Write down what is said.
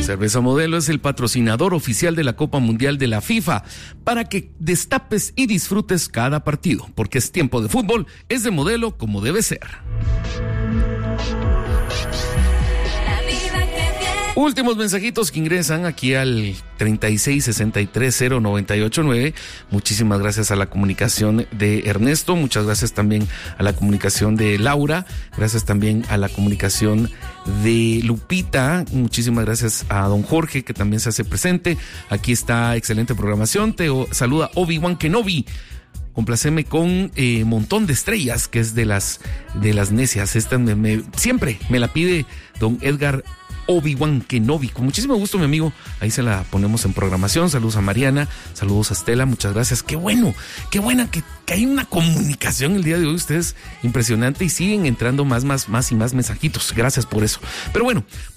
Cerveza Modelo es el patrocinador oficial de la Copa Mundial de la FIFA para que destapes y disfrutes cada partido, porque es tiempo de fútbol, es de Modelo como debe ser. Últimos mensajitos que ingresan aquí al 36630989. Muchísimas gracias a la comunicación de Ernesto, muchas gracias también a la comunicación de Laura, gracias también a la comunicación de Lupita, muchísimas gracias a don Jorge que también se hace presente. Aquí está excelente programación, te saluda Obi-Wan Kenobi. Complaceme con Montón de Estrellas, que es de las necias. Esta siempre me la pide don Edgar Obi-Wan Kenobi. Con muchísimo gusto, mi amigo. Ahí se la ponemos en programación. Saludos a Mariana, saludos a Estela, muchas gracias. Qué buena que hay una comunicación el día de hoy. Ustedes, impresionante, y siguen entrando más y más mensajitos. Gracias por eso. Pero bueno,